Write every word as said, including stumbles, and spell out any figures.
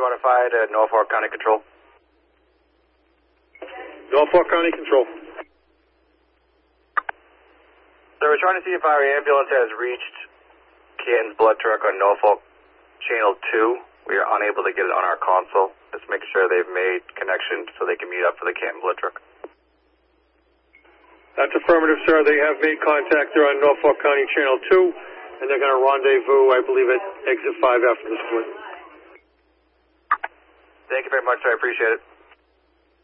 you want to fire to Norfolk County Control? Norfolk County Control. So we're trying to see if our ambulance has reached Canton's blood truck on Norfolk Channel two. We are unable to get it on our console. Just make sure they've made connection so they can meet up for the Canton blood truck. That's affirmative, sir. They have made contact there on Norfolk County Channel two, and they're going to rendezvous, I believe, at exit five after the split. Thank you very much, sir. I appreciate it.